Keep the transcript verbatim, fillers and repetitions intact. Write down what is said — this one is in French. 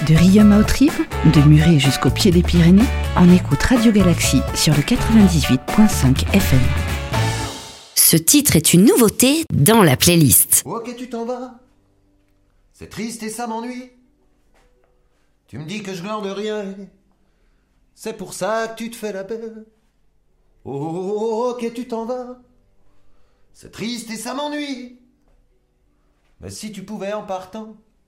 De Riom à Haute-Rive, de Muret jusqu'au pied des Pyrénées, on écoute Radio Galaxie sur le quatre-vingt-dix-huit virgule cinq F M. Ce titre est une nouveauté dans la playlist. Ok, tu t'en vas. C'est triste et ça m'ennuie. Tu me dis que je glande de rien. C'est pour ça que tu te fais la belle. Oh, ok, tu t'en vas. C'est triste et ça m'ennuie. Mais si tu pouvais en partant